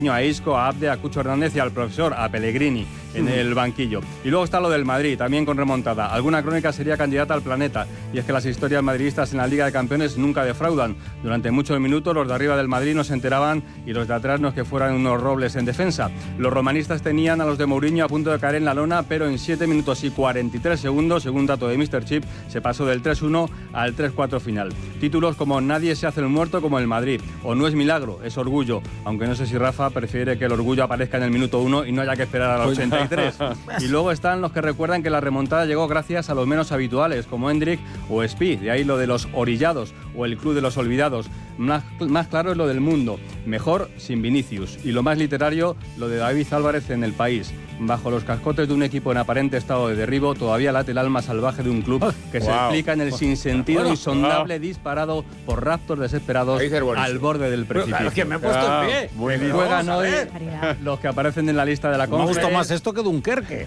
a Isco, a Abde, a Cucho Hernández y al profesor, a Pellegrini en el banquillo. Y luego está lo del Madrid, también con remontada. Alguna crónica sería candidata al planeta, y es que las historias madridistas en la Liga de Campeones nunca defraudan. Durante muchos minutos los de arriba del Madrid no se enteraban y los de atrás no es que fueran unos robles en defensa. Los romanistas tenían a los de Mourinho a punto de caer en la lona, pero en 7 minutos y 43 segundos, según dato de Mr. Chip, se pasó del 3-1 al 3-4 final. Títulos como Nadie se hace el muerto como el Madrid, o No es milagro, es orgullo, aunque no sé si Rafa prefiere que el orgullo aparezca en el minuto 1 y no haya que esperar al 83. Y luego están los que recuerdan que la remontada llegó gracias a los menos habituales, como Hendrik o Spi, de ahí lo de los orillados o el club de los olvidados. Más claro es lo del Mundo, mejor sin Vinicius. Y lo más literario, lo de David Álvarez en El País. Bajo los cascotes de un equipo en aparente estado de derribo, todavía late el alma salvaje de un club que se explica en el sinsentido insondable disparado por raptos desesperados al borde del precipicio. Claro, que me he puesto en pie. Juegan hoy los que aparecen en la lista de la Confe. Me gusta más esto que Dunkerque.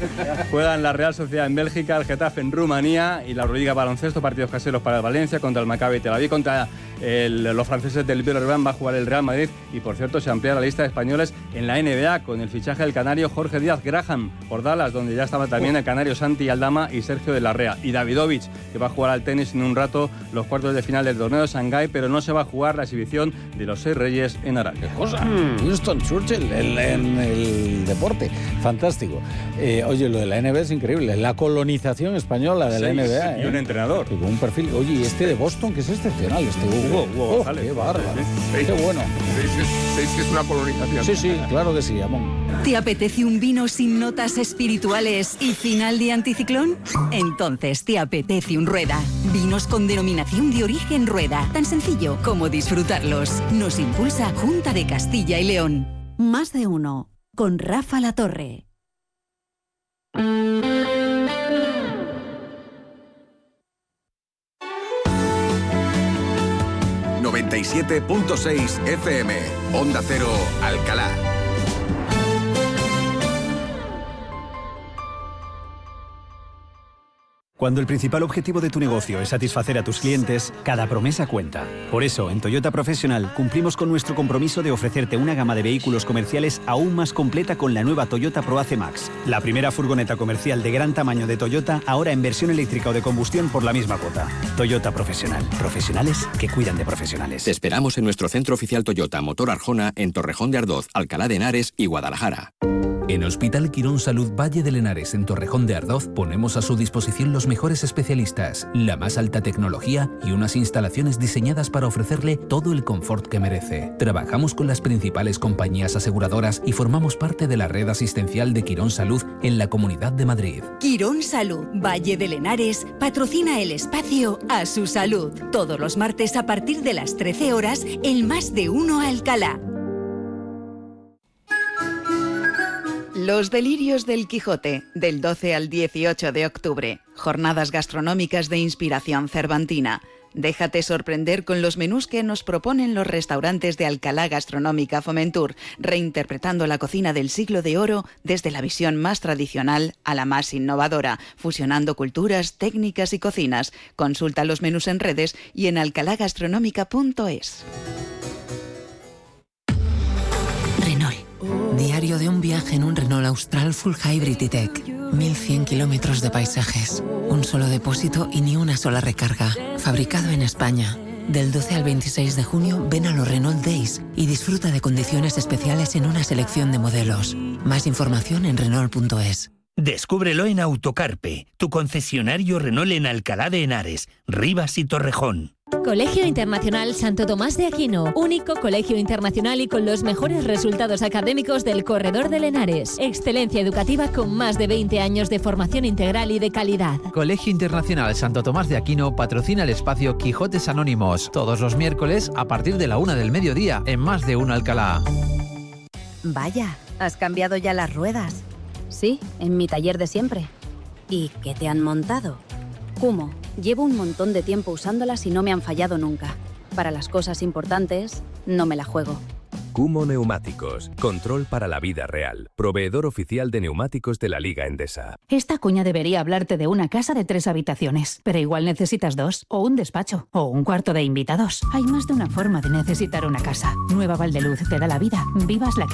Juegan la Real Sociedad en Bélgica, el Getafe en Rumanía y la Euroliga Baloncesto, partidos caseros para el Valencia contra el Maccabi Tel Aviv, contra los franceses del Villarreal va a jugar el Real Madrid. Y por cierto, se amplía la lista de españoles en la NBA con el fichaje del canario Jorge Díaz Graham por Dallas, donde ya estaba también el canario Santi Aldama y Sergio de la Rea. Y Davidovich, que va a jugar al tenis en un rato los cuartos de final del torneo de Shanghái, pero no se va a jugar la exhibición de los 6 Reyes en Arabia. ¿Qué cosa? Winston Churchill en el deporte. Fantástico. Oye, lo de la NBA es increíble. La colonización española de la NBA. Y un entrenador. Con un perfil. Oye, y este de Boston, que es excepcional, este Hugo González. Qué bárbaro. Qué bueno. ¿Sabéis que es una colonización? Sí, claro que sí, Amón. ¿Te apetece un vino sin notas espirituales y final de anticiclón? Entonces te apetece un Rueda. Vinos con denominación de origen Rueda. Tan sencillo como disfrutarlos. Nos impulsa Junta de Castilla y León. Más de uno. Con Rafa Latorre. ...97.6 FM... Onda Cero, Alcalá. Cuando el principal objetivo de tu negocio es satisfacer a tus clientes, cada promesa cuenta. Por eso, en Toyota Professional cumplimos con nuestro compromiso de ofrecerte una gama de vehículos comerciales aún más completa con la nueva Toyota ProAce Max, la primera furgoneta comercial de gran tamaño de Toyota, ahora en versión eléctrica o de combustión por la misma cuota. Toyota Professional. Profesionales que cuidan de profesionales. Te esperamos en nuestro centro oficial Toyota Motor Arjona en Torrejón de Ardoz, Alcalá de Henares y Guadalajara. En Hospital Quirón Salud Valle del Henares, en Torrejón de Ardoz, ponemos a su disposición los mejores especialistas, la más alta tecnología y unas instalaciones diseñadas para ofrecerle todo el confort que merece. Trabajamos con las principales compañías aseguradoras y formamos parte de la red asistencial de Quirón Salud en la Comunidad de Madrid. Quirón Salud Valle del Henares patrocina el espacio A Su Salud. Todos los martes a partir de las 13 horas en Más de Uno Alcalá. Los delirios del Quijote, del 12 al 18 de octubre. Jornadas gastronómicas de inspiración cervantina. Déjate sorprender con los menús que nos proponen los restaurantes de Alcalá Gastronómica Fomentur, reinterpretando la cocina del siglo de oro desde la visión más tradicional a la más innovadora, fusionando culturas, técnicas y cocinas. Consulta los menús en redes y en alcalagastronómica.es. Renault. Diario de un viaje en un Renault Austral Full Hybrid E-Tech. 1100 kilómetros de paisajes. Un solo depósito y ni una sola recarga. Fabricado en España. Del 12 al 26 de junio ven a los Renault Days y disfruta de condiciones especiales en una selección de modelos. Más información en Renault.es. Descúbrelo en Autocarpe, tu concesionario Renault en Alcalá de Henares, Rivas y Torrejón. Colegio Internacional Santo Tomás de Aquino, único colegio internacional y con los mejores resultados académicos del corredor del Henares. Excelencia educativa con más de 20 años de formación integral y de calidad. Colegio Internacional Santo Tomás de Aquino patrocina el espacio Quijotes Anónimos, todos los miércoles a partir de la 1 del mediodía en Más de Uno Alcalá. Vaya, ¿has cambiado ya las ruedas? Sí, en mi taller de siempre. ¿Y qué te han montado? Kumho. Llevo un montón de tiempo usándolas y no me han fallado nunca. Para las cosas importantes, no me la juego. Kumo Neumáticos. Control para la vida real. Proveedor oficial de neumáticos de la Liga Endesa. Esta cuña debería hablarte de una casa de 3 habitaciones, pero igual necesitas 2, o un despacho, o un cuarto de invitados. Hay más de una forma de necesitar una casa. Nueva Valdeluz te da la vida. Vivas la